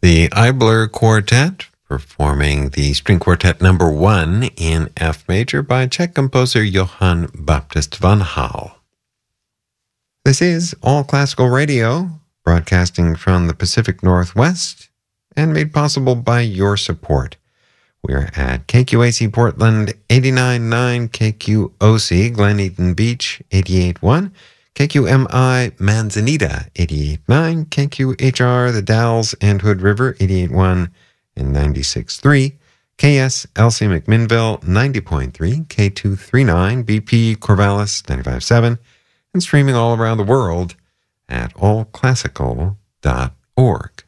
The Eibler Quartet, performing the String Quartet number 1 in F major by Czech composer Johann Baptist van Hal. This is All Classical Radio, broadcasting from the Pacific Northwest and made possible by your support. We're at KQAC Portland 89.9, KQOC Glen Eaton Beach 88.1, KQMI Manzanita 88.9, KQHR The Dalles and Hood River 88.1 and 96.3, KSLC McMinnville 90.3, K239 BP Corvallis 95.7, and streaming all around the world at allclassical.org.